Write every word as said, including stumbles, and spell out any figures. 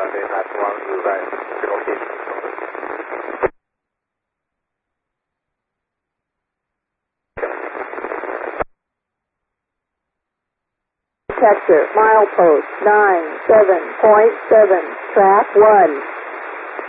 runway nine one zero right, location. Texas, milepost nine seven point seven, track one.